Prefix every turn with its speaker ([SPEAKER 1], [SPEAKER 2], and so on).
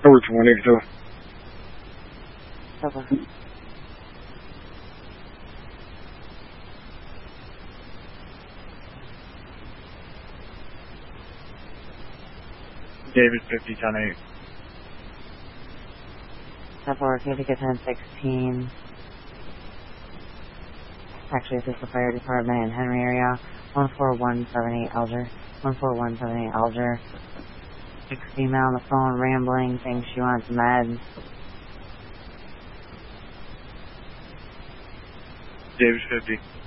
[SPEAKER 1] Over 20, so.
[SPEAKER 2] Okay.
[SPEAKER 1] David 50, 10-8.
[SPEAKER 2] 10-4, can you take a 10-16? Actually, this is the fire department in Henry area. 14178 Alger. 14178 Alger. 6 female on the phone rambling, saying she wants meds.
[SPEAKER 1] David 50.